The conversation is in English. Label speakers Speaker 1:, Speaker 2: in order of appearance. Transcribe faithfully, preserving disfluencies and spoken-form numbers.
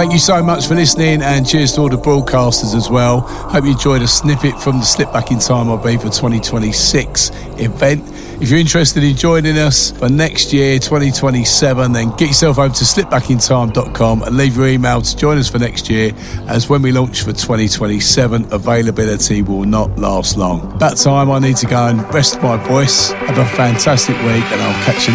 Speaker 1: Thank you so much for listening, and cheers to all the broadcasters as well. Hope you enjoyed a snippet from the Slip Back in Time Ibiza twenty twenty-six event. If you're interested in joining us for next year, twenty twenty-seven, then get yourself over to slip back in time dot com and leave your email to join us for next year, as when we launch for twenty twenty-seven, availability will not last long. That time I need to go and rest my voice. Have a fantastic week, and I'll catch you